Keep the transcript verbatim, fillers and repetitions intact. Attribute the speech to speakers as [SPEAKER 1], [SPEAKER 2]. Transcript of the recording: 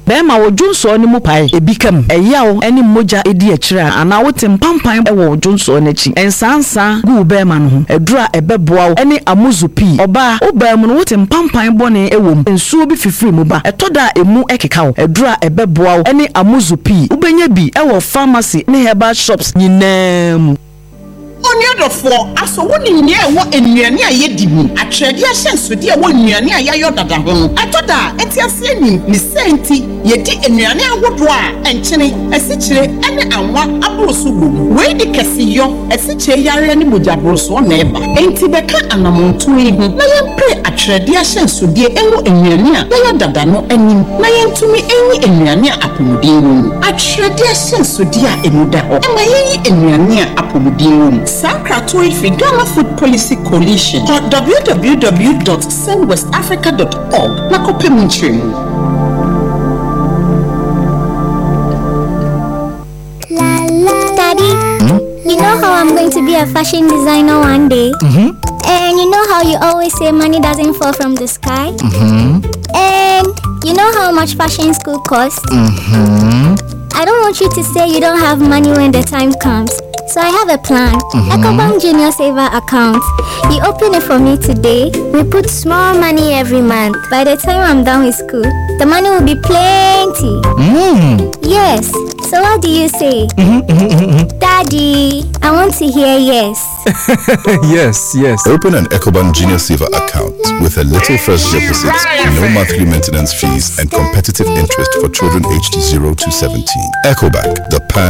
[SPEAKER 1] be ma wo dwonso ne mu pai ebi kam eyawo ene moja edi akira ana wote mpampan e wo dwonso n'achi ensansa gu be ma no ho edura ebeboa ene amuzupi oba oba mu no wote mpampan bone ewom ensuo bi fifiri mu ba etoda emu ekeka edura ebeboa ene amuzupi ubenya bi e wo pharmacy ne herbal shops nyinam
[SPEAKER 2] Oniadofo aso woni nye wo enuane ayedi mu atrede ahensode wo enuane ayayo dada ho atoda etiase ni ni senti yedi enuane awodo a enkyene esikyire ene anwa abroso gbo we di kesiyo esikyire yare ne mojabroso na eba enti beka anamonto yi ho na yempre atrede ahensode enwo enuane a yayo dada no anim na yentumi enyi enuane apomodin mu atrede ahensode a emuda ho ema yi enuane a apomodin mu Sakrato ifi Ghana Food Policy Coalition or w w w dot send west africa dot org na kope munchim.
[SPEAKER 3] La la. Daddy, hmm? You know how I'm going to be a fashion designer one day? Mm-hmm. And you know how you always say money doesn't fall from the sky? Mm-hmm. And you know how much fashion school costs? Mm-hmm. I don't want you to say you don't have money when the time comes. So I have a plan. Mm-hmm. EcoBank Junior Saver account. You open it for me today. We put small money every month. By the time I'm done with school, the money will be plenty. Mm. Yes. So what do you say? Mm-hmm. Daddy, I want to hear yes.
[SPEAKER 4] Yes, yes.
[SPEAKER 5] Open an EcoBank Junior Saver account with a little first deposit, no monthly maintenance fees, and competitive interest for children aged zero to seventeen. EcoBank, the pan